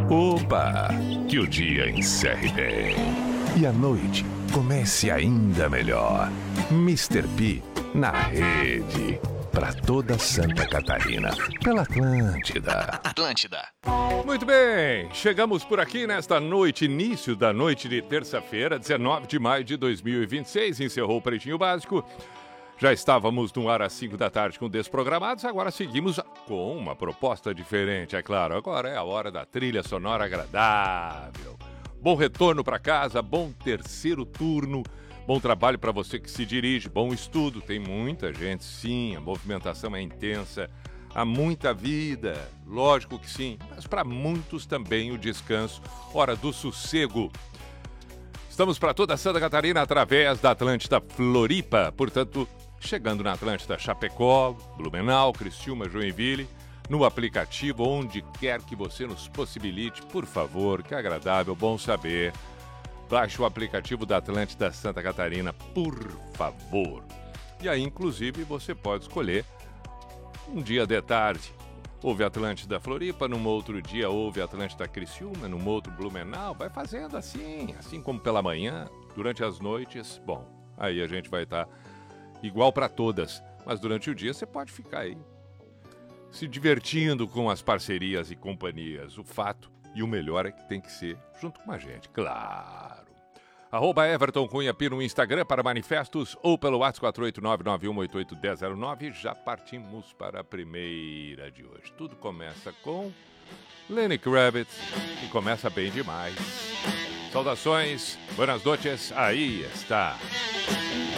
Opa! Que o dia encerre bem. E a noite comece ainda melhor. Mr. P na rede. Para toda Santa Catarina. Pela Atlântida. Muito bem, chegamos por aqui nesta noite, início da noite de terça-feira, 19 de maio de 2026. Encerrou o Pretinho Básico. Já estávamos no ar às 5 da tarde com Desprogramados, agora seguimos com uma proposta diferente, é claro. Agora é a hora da trilha sonora agradável. Bom retorno para casa, bom terceiro turno, bom trabalho para você que se dirige, bom estudo. Tem muita gente, sim, a movimentação é intensa, há muita vida, lógico que sim, mas para muitos também o descanso, hora do sossego. Estamos para toda Santa Catarina através da Atlântida Floripa, portanto, chegando na Atlântida Chapecó, Blumenau, Criciúma, Joinville, no aplicativo, onde quer que você nos possibilite, por favor, que agradável, bom saber. Baixe o aplicativo da Atlântida Santa Catarina, por favor. E aí, inclusive, você pode escolher um dia de tarde. Ouve Atlântida Floripa, num outro dia ouve Atlântida Criciúma, num outro Blumenau. Vai fazendo assim como pela manhã, durante as noites. Bom, aí a gente vai estar igual para todas. Mas durante o dia você pode ficar aí se divertindo com as parcerias e companhias. O fato e o melhor é que tem que ser junto com a gente, claro. @Everton Cunha P no Instagram para manifestos ou pelo WhatsApp 489-9188-1009. Já partimos para a primeira de hoje. Tudo começa com Lenny Kravitz e começa bem demais. Saudações, buenas noches, aí está.